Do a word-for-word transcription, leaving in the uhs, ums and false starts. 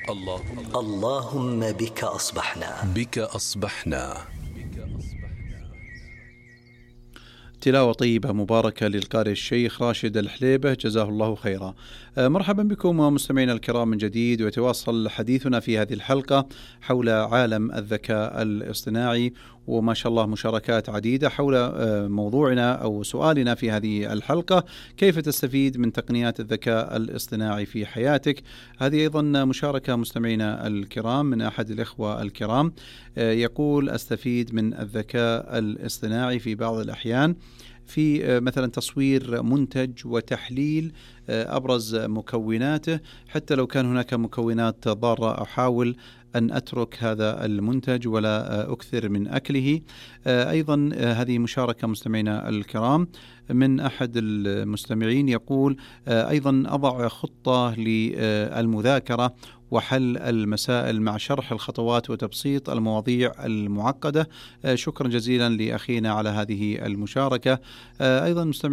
اللهم اللهم بك أصبحنا بك أصبحنا. تلاوة طيبة مباركة للقارئ الشيخ راشد الحليبة جزاه الله خيرا. مرحبا بكم مستمعينا الكرام من جديد، ويتواصل حديثنا في هذه الحلقة حول عالم الذكاء الاصطناعي، وما شاء الله مشاركات عديدة حول موضوعنا أو سؤالنا في هذه الحلقة: كيف تستفيد من تقنيات الذكاء الاصطناعي في حياتك؟ هذه أيضا مشاركة مستمعينا الكرام من أحد الإخوة الكرام، يقول: أستفيد من الذكاء الاصطناعي في بعض الأحيان في مثلا تصوير منتج وتحليل أبرز مكوناته، حتى لو كان هناك مكونات ضارة أحاول أن أترك هذا المنتج ولا أكثر من أكله. أيضا هذه مشاركة مستمعينا الكرام من أحد المستمعين، يقول: أيضا أضع خطة للمذاكرة وحل المسائل مع شرح الخطوات وتبسيط المواضيع المعقدة. شكرا جزيلا لأخينا على هذه المشاركة. أيضا مستمعين